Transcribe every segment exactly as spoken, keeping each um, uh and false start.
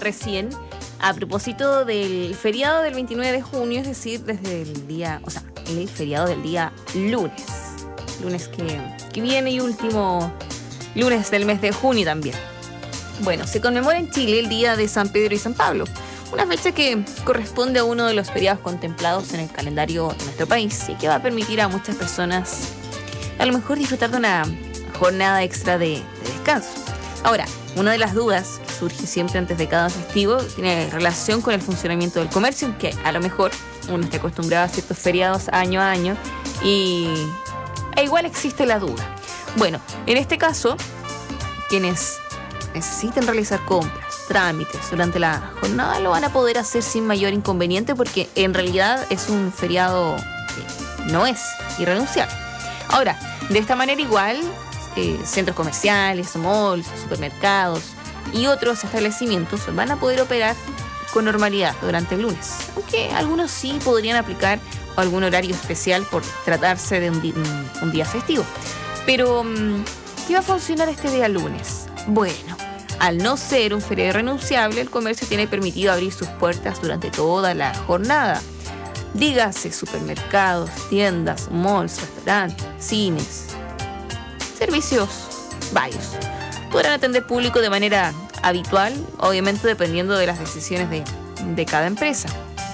recién a propósito del feriado del veintinueve de junio, es decir, desde el día, o sea, el feriado del día lunes. Lunes que, que viene y último lunes del mes de junio también. Bueno, se conmemora en Chile el Día de San Pedro y San Pablo, una fecha que corresponde a uno de los feriados contemplados en el calendario de nuestro país y que va a permitir a muchas personas a lo mejor disfrutar de una jornada extra de, de descanso. Ahora, una de las dudas que surge siempre antes de cada festivo tiene relación con el funcionamiento del comercio, que a lo mejor uno está acostumbrado a ciertos feriados año a año y e igual existe la duda. Bueno, en este caso, quienes necesiten realizar compras, trámites durante la jornada lo van a poder hacer sin mayor inconveniente porque en realidad es un feriado que no es irrenunciable. Ahora, de esta manera igual, eh, centros comerciales, malls, supermercados y otros establecimientos van a poder operar con normalidad durante el lunes, aunque algunos sí podrían aplicar algún horario especial por tratarse de un, di- un día festivo. Pero, ¿qué va a funcionar este día lunes? Bueno, al no ser un feriado irrenunciable, el comercio tiene permitido abrir sus puertas durante toda la jornada. Dígase supermercados, tiendas, malls, restaurantes, cines, servicios varios. Podrán atender público de manera habitual, obviamente dependiendo de las decisiones de, de cada empresa.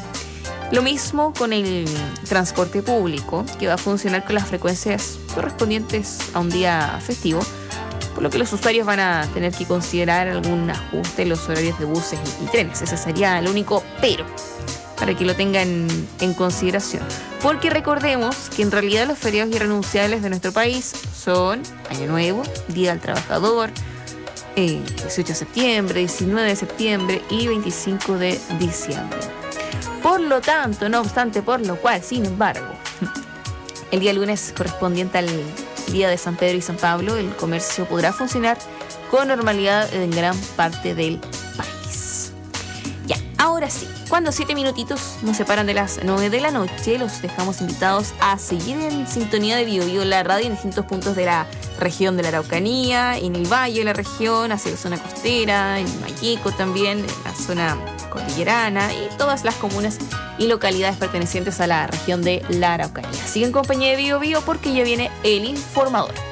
Lo mismo con el transporte público, que va a funcionar con las frecuencias correspondientes a un día festivo, por lo que los usuarios van a tener que considerar algún ajuste en los horarios de buses y, y trenes. Ese sería el único pero, para que lo tengan en consideración. Porque recordemos que en realidad los feriados irrenunciables de nuestro país son Año Nuevo, Día del Trabajador, eh, dieciocho de septiembre, diecinueve de septiembre y veinticinco de diciembre. Por lo tanto, no obstante, por lo cual, sin embargo, el día lunes correspondiente al Día de San Pedro y San Pablo, el comercio podrá funcionar con normalidad en gran parte del país. Ya, ahora sí, cuando siete minutitos nos separan de las nueve de la noche, los dejamos invitados a seguir en sintonía de Bio Bio, la radio en distintos puntos de la región de la Araucanía, en el valle de la región, hacia la zona costera, en Mayeco también, en la zona cordillerana y todas las comunas y localidades pertenecientes a la región de la Araucanía. Sigue en compañía de Bio Bio porque ya viene el informador.